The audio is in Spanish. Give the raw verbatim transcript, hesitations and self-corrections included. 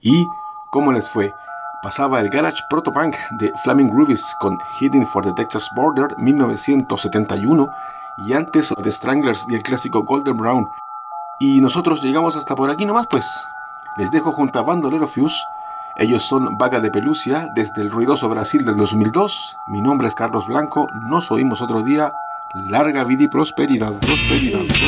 ¿Y cómo les fue? Pasaba el garage protopunk de Flaming Groovies con Heading for the Texas Border mil novecientos setenta y uno y antes The Stranglers y el clásico Golden Brown. Y nosotros llegamos hasta por aquí nomás pues. Les dejo junto a Bandolero Fuse. Ellos son Vaga de Pelucia desde el ruidoso Brasil del dos mil dos. Mi nombre es Carlos Blanco. Nos oímos otro día. Larga vida y prosperidad. Prosperidad. prosperidad.